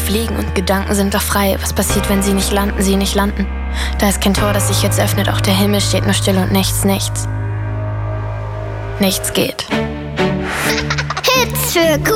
fliegen und Gedanken sind doch frei. Was passiert, wenn sie nicht landen, sie nicht landen? Da ist kein Tor, das sich jetzt öffnet, auch der Himmel steht nur still und nichts, nichts. Nichts geht. Hits für